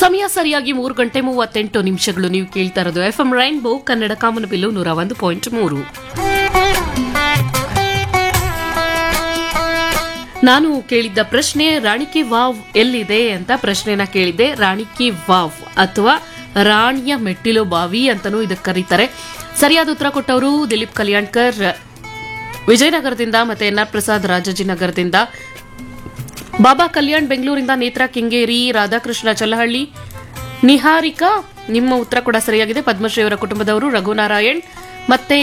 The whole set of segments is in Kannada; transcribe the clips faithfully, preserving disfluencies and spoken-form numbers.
ಸಮಯ ಸರಿಯಾಗಿ ಮೂರು ಗಂಟೆ ಮೂವತ್ತೆಂಟು ನಿಮಿಷಗಳು. ನೀವು ಕೇಳ್ತಾ ಇರೋದು ಎಫ್ ಎಂ ರೈನ್ಬೋ ಕನ್ನಡ ಕಾಮನಬಿಲ್ಲು ನೂರ ಒಂದು ಪಾಯಿಂಟ್ ಮೂರು. ನಾನು ಕೇಳಿದ್ದ ಪ್ರಶ್ನೆ ರಾಣಿ ಕಿ ವಾವ್ ಎಲ್ಲಿದೆ ಅಂತ ಪ್ರಶ್ನೆನ ಕೇಳಿದ್ದೆ. ರಾಣಿ ಕಿ ವಾವ್ ಅಥವಾ ರಾಣಿಯ ಮೆಟ್ಟಿಲು ಬಾವಿ ಅಂತಾನೂ ಇದಕ್ಕೆ ಕರೀತಾರೆ. ಸರಿಯಾದ ಉತ್ತರ ಕೊಟ್ಟವರು ದಿಲೀಪ್ ಕಲ್ಯಾಣ್ಕರ್ ವಿಜಯನಗರದಿಂದ, ಮತ್ತೆ ಎನ್ ಆರ್ ಪ್ರಸಾದ್ ರಾಜಾಜಿನಗರದಿಂದ, ಬಾಬಾ ಕಲ್ಯಾಣ್ ಬೆಂಗಳೂರಿಂದ, ನೇತ್ರಾ ಕೆಂಗೇರಿ, ರಾಧಾಕೃಷ್ಣ ಚಲ್ಲಹಳ್ಳಿ, ನಿಹಾರಿಕಾ ನಿಮ್ಮ ಉತ್ತರ ಕೂಡ ಸರಿಯಾಗಿದೆ. ಪದ್ಮಶ್ರೀ ಅವರ ಕುಟುಂಬದವರು, ರಘುನಾರಾಯಣ್, ಮತ್ತೆ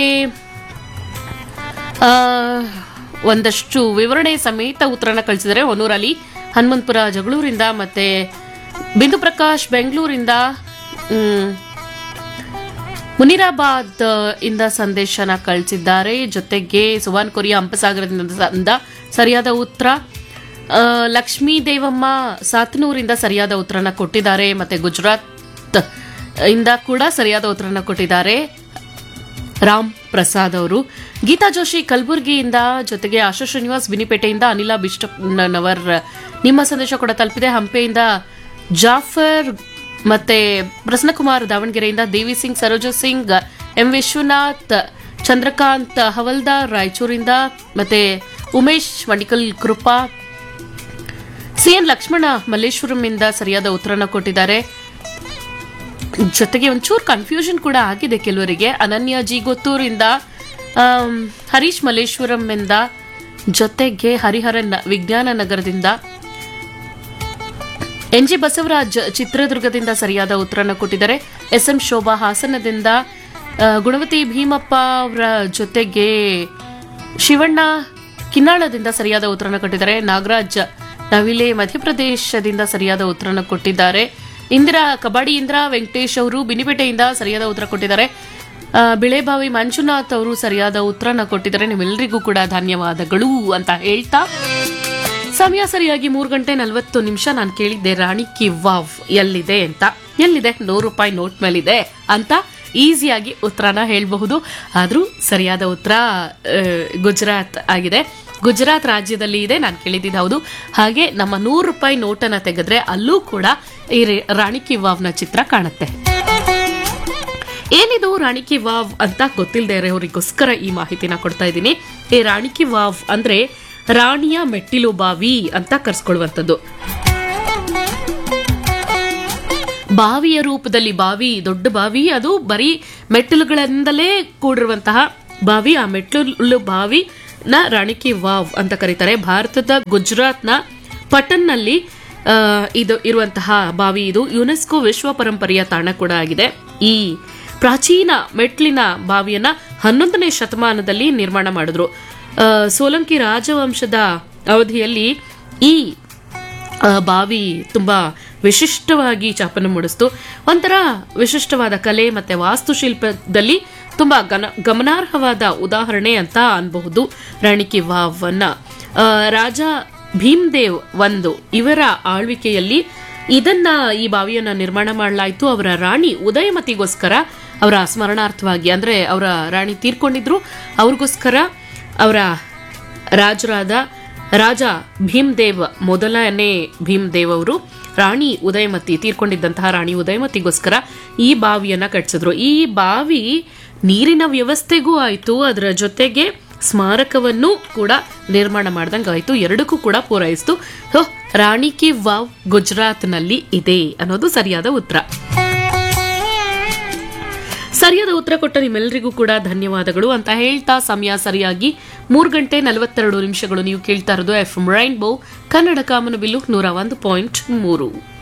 ಒಂದಷ್ಟು ವಿವರಣೆ ಸಮೇತ ಉತ್ತರನ ಕಳಿಸಿದರೆ ಹೊನ್ನೂರ್ ಅಲಿ ಹನುಮಂತಪುರ ಜಗಳೂರಿಂದ, ಮತ್ತೆ ಬಿಂದು ಪ್ರಕಾಶ್ ಬೆಂಗಳೂರಿಂದ, ಮುನಿರಾಬಾದ್ ಇಂದ ಸಂದೇಶನ ಕಳಿಸಿದ್ದಾರೆ. ಜೊತೆಗೆ ಸುವಾನ್ ಕೊರಿಯಾ ಹಂಪಸಾಗರದಿಂದ ಸರಿಯಾದ ಉತ್ತರ. ಲಕ್ಷ್ಮೀ ದೇವಮ್ಮ ಸಾತನೂರಿಂದ ಸರಿಯಾದ ಉತ್ತರನ ಕೊಟ್ಟಿದ್ದಾರೆ. ಮತ್ತೆ ಗುಜರಾತ್ ಇಂದ ಕೂಡ ಸರಿಯಾದ ಉತ್ತರನ ಕೊಟ್ಟಿದ್ದಾರೆ ರಾಮ್ ಪ್ರಸಾದ್ ಅವರು. ಗೀತಾ ಜೋಶಿ ಕಲಬುರಗಿಯಿಂದ, ಜೊತೆಗೆ ಆಶಾ ಶ್ರೀನಿವಾಸ್ ಬಿನಿಪೇಟೆಯಿಂದ, ಅನಿಲಾ ಬಿಷ್ಟನವರ್ ನಿಮ್ಮ ಸಂದೇಶ ಕೂಡ ತಲುಪಿದೆ. ಹಂಪೆಯಿಂದ ಜಾಫರ್, ಮತ್ತೆ ಪ್ರಸನ್ನಕುಮಾರ್ ದಾವಣಗೆರೆಯಿಂದ, ದೇವಿ ಸಿಂಗ್, ಸರೋಜಾ ಸಿಂಗ್, ಎಂ ವಿಶ್ವನಾಥ್, ಚಂದ್ರಕಾಂತ್ ಹವಲ್ದಾರ್ ರಾಯಚೂರಿಂದ, ಮತ್ತೆ ಉಮೇಶ್ ಮಣಿಕಲ್ ಕೃಪಾ, ಸಿಎನ್ ಲಕ್ಷ್ಮಣ ಮಲ್ಲೇಶ್ವರಂ ಇಂದ ಸರಿಯಾದ ಉತ್ತರನ ಕೊಟ್ಟಿದ್ದಾರೆ. ಜೊತೆಗೆ ಒಂಚೂರು ಕನ್ಫ್ಯೂಷನ್ ಕೂಡ ಆಗಿದೆ ಕೆಲವರಿಗೆ. ಅನನ್ಯ ಜಿ ಗೊತ್ತೂರಿಂದ, ಹರೀಶ್ ಮಲ್ಲೇಶ್ವರಂ ಇಂದ, ಜೊತೆಗೆ ಹರಿಹರನ್ ವಿಜ್ಞಾನ ನಗರದಿಂದ, ಎನ್ ಜಿ ಬಸವರಾಜ್ ಚಿತ್ರದುರ್ಗದಿಂದ ಸರಿಯಾದ ಉತ್ತರನ ಕೊಟ್ಟಿದ್ದಾರೆ. ಎಸ್ ಎಂ ಶೋಭಾ ಹಾಸನದಿಂದ, ಗುಣವತಿ ಭೀಮಪ್ಪ ಅವರ ಜೊತೆಗೆ ಶಿವಣ್ಣ ಕಿನ್ನಾಳದಿಂದ ಸರಿಯಾದ ಉತ್ತರನ ಕೊಟ್ಟಿದ್ದಾರೆ. ನಾಗರಾಜ್ ನವಿಲೆ ಮಧ್ಯಪ್ರದೇಶದಿಂದ ಸರಿಯಾದ ಉತ್ತರನ ಕೊಟ್ಟಿದ್ದಾರೆ. ಇಂದಿರಾ ಕಬಾಡಿ ಇಂದಿರಾ ವೆಂಕಟೇಶ್ ಅವರು ಬಿನಿಪೇಟೆಯಿಂದ ಸರಿಯಾದ ಉತ್ತರ ಕೊಟ್ಟಿದ್ದಾರೆ. ಬಿಳೆಬಾವಿ ಮಂಜುನಾಥ್ ಅವರು ಸರಿಯಾದ ಉತ್ತರನ ಕೊಟ್ಟಿದ್ದಾರೆ. ನಿಮ್ಮೆಲ್ಲರಿಗೂ ಕೂಡ ಧನ್ಯವಾದಗಳು ಅಂತ ಹೇಳ್ತಾ ಸಮಯ ಸರಿಯಾಗಿ ಮೂರು ಗಂಟೆ ನಲವತ್ತು ನಿಮಿಷ. ನಾನು ಕೇಳಿದ್ದೆ ರಾಣಿ ಕಿ ವಾವ್ ಎಲ್ಲಿದೆ ಅಂತ. ಎಲ್ಲಿದೆ? ನೂರು ರೂಪಾಯಿ ನೋಟ್ ಮೇಲಿದೆ ಅಂತ ಈಸಿಯಾಗಿ ಉತ್ತರನ ಹೇಳಬಹುದು. ಆದ್ರೂ ಸರಿಯಾದ ಉತ್ತರ ಗುಜರಾತ್ ಆಗಿದೆ. ಗುಜರಾತ್ ರಾಜ್ಯದಲ್ಲಿ ಇದೆ. ನಾನು ಕೇಳಿದ್ದು ಹೌದು. ಹಾಗೆ ನಮ್ಮ ನೂರು ರೂಪಾಯಿ ನೋಟನ್ನ ತೆಗೆದ್ರೆ ಅಲ್ಲೂ ಕೂಡ ಈ ರಾಣಿ ಕಿ ವಾವ್ನ ಚಿತ್ರ ಕಾಣುತ್ತೆ. ಏನಿದು ರಾಣಿ ಕಿ ವಾವ್ ಅಂತ ಗೊತ್ತಿಲ್ಲದೆ ಇರೋರಿಗೋಸ್ಕರ ಈ ಮಾಹಿತಿನ ಕೊಡ್ತಾ ಇದ್ದೀನಿ. ಈ ರಾಣಿ ಕಿ ವಾವ್ ಅಂದ್ರೆ ರಾಣಿಯ ಮೆಟ್ಟಿಲು ಬಾವಿ ಅಂತ ಕರ್ಸ್ಕೊಳ್ಳುವಂಥದ್ದು. ಬಾವಿಯ ರೂಪದಲ್ಲಿ ಬಾವಿ, ದೊಡ್ಡ ಬಾವಿ, ಅದು ಬರೀ ಮೆಟ್ಟಿಲುಗಳಿಂದಲೇ ಕೂಡಿರುವಂತಹ ಬಾವಿ. ಆ ಮೆಟ್ಟಿಲು ಬಾವಿ ನ ರಾಣಿ ಕಿ ವಾವ್ ಅಂತ ಕರೀತಾರೆ. ಭಾರತದ ಗುಜರಾತ್ನ ಪಟನ್ನಲ್ಲಿ ಇದು ಇರುವಂತಹ ಬಾವಿ. ಇದು ಯುನೆಸ್ಕೋ ವಿಶ್ವ ಪರಂಪರೆಯ ತಾಣ ಕೂಡ ಆಗಿದೆ. ಈ ಪ್ರಾಚೀನ ಮೆಟ್ಲಿನ ಬಾವಿಯನ್ನ ಹನ್ನೊಂದನೇ ಶತಮಾನದಲ್ಲಿ ನಿರ್ಮಾಣ ಮಾಡಿದ್ರು. ಸೋಲಂಕಿ ರಾಜವಂಶದ ಅವಧಿಯಲ್ಲಿ ಈ ಬಾವಿ ತುಂಬಾ ವಿಶಿಷ್ಟವಾಗಿ ಚಾಪನ್ನು ಮೂಡಿಸ್ತು. ಒಂಥರ ವಿಶಿಷ್ಟವಾದ ಕಲೆ ಮತ್ತೆ ವಾಸ್ತುಶಿಲ್ಪದಲ್ಲಿ ತುಂಬಾ ಗಮನಾರ್ಹವಾದ ಉದಾಹರಣೆ ಅಂತ ಅನ್ಬಹುದು ರಾಣಿ ಕಿ ವಾವ್ ಅನ್ನ. ರಾಜ ಭೀಮ್ದೇವ್ ಒಂದು ಇವರ ಆಳ್ವಿಕೆಯಲ್ಲಿ ಇದನ್ನ ಈ ಬಾವಿಯನ್ನ ನಿರ್ಮಾಣ ಮಾಡಲಾಯಿತು. ಅವರ ರಾಣಿ ಉದಯಮತಿಗೋಸ್ಕರ, ಅವರ ಸ್ಮರಣಾರ್ಥವಾಗಿ, ಅಂದ್ರೆ ಅವರ ರಾಣಿ ತೀರ್ಕೊಂಡಿದ್ರು, ಅವ್ರಿಗೋಸ್ಕರ ಅವರ ರಾಜರಾದ ರಾಜ ಭೀಮ್ದೇವ್ ಮೊದಲನೇ ಭೀಮ್ದೇವ್ ಅವರು ರಾಣಿ ಉದಯಮತಿ ತೀರ್ಕೊಂಡಿದ್ದಂತಹ ರಾಣಿ ಉದಯಮತಿಗೋಸ್ಕರ ಈ ಬಾವಿಯನ್ನ ಕಟ್ಟಿಸಿದ್ರು. ಈ ಬಾವಿ ನೀರಿನ ವ್ಯವಸ್ಥೆಗೂ ಆಯ್ತು, ಅದರ ಜೊತೆಗೆ ಸ್ಮಾರಕವನ್ನು ಕೂಡ ನಿರ್ಮಾಣ ಮಾಡ್ದಂಗೆ ಆಯ್ತು. ಎರಡಕ್ಕೂ ಕೂಡ ಪೂರೈಸಿತು. ರಾಣಿ ಕಿ ವಾವ್ ಗುಜರಾತ್ನಲ್ಲಿ ಇದೆ ಅನ್ನೋದು ಸರಿಯಾದ ಉತ್ತರ. ಸರಿಯಾದ ಉತ್ತರ ಕೊಟ್ಟ ನಿಮ್ಮೆಲ್ಲರಿಗೂ ಕೂಡ ಧನ್ಯವಾದಗಳು ಅಂತ ಹೇಳ್ತಾ ಸಮಯ ಸರಿಯಾಗಿ ಮೂರು ಗಂಟೆ ನಲವತ್ತೆರಡು ನಿಮಿಷಗಳು. ನೀವು ಕೇಳ್ತಾ ಇರೋದು ಎಫ್ ಎಂ ರೈನ್ಬೋ ಕನ್ನಡ ಕಾಮನಬಿಲ್ಲು ನೂರ ಒಂದು ಪಾಯಿಂಟ್ ಮೂರು.